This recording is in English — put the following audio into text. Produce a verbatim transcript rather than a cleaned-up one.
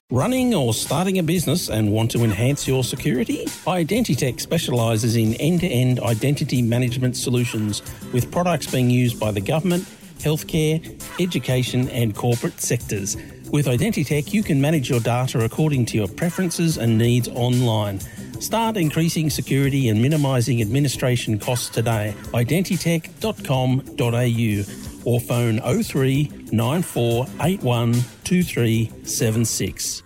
Running or starting a business and want to enhance your security? Identitech specialises in end-to-end identity management solutions with products being used by the government, healthcare, education and corporate sectors. With Identitech, you can manage your data according to your preferences and needs online. Start increasing security and minimising administration costs today. identitech dot com dot a u or phone oh three nine four eight one two three seven six.